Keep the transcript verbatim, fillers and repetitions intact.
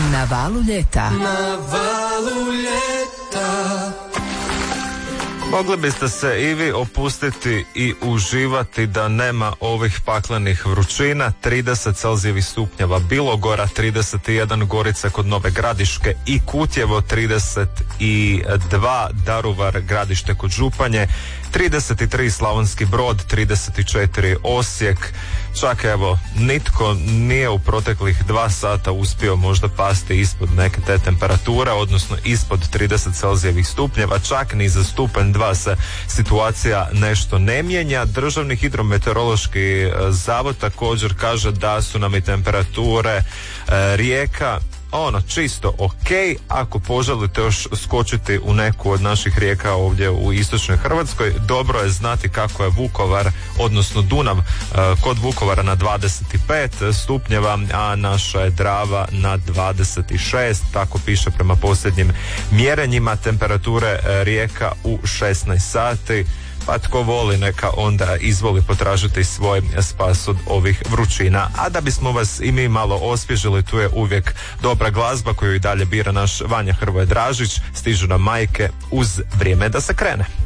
Na valu ljeta. Na valu ljeta. Mogli biste se i vi opustiti i uživati da nema ovih paklenih vrućina. trideset celzijevih stupnjeva Bilogora, trideset jedan Gorica kod Nove Gradiške i Kutjevo, trideset dva Daruvar, Gradište kod Županje, trideset tri Slavonski Brod, trideset četiri Osijek. Čak evo, nitko nije u proteklih dva sata uspio možda pasti ispod neke te temperature, odnosno ispod trideset celzijevih stupnjeva. Čak ni za stupanj dva se situacija nešto ne mijenja. Državni hidrometeorološki zavod također kaže da su nam i temperature e, rijeka ono čisto ok. Ako poželite još skočiti u neku od naših rijeka ovdje u istočnoj Hrvatskoj, dobro je znati kako je Vukovar, odnosno Dunav kod Vukovara na dvadeset pet stupnjeva, a naša je Drava na dvadeset šest, tako piše prema posljednjim mjerenjima temperature rijeka u šesnaest sati. Pa tko voli neka onda izvoli potražiti svoj spas od ovih vrućina. A da bismo vas i mi malo osvježili, tu je uvijek dobra glazba koju i dalje bira naš Vanja Hrvoje Dražić. Stižu nam majke uz Vrijeme da se krene.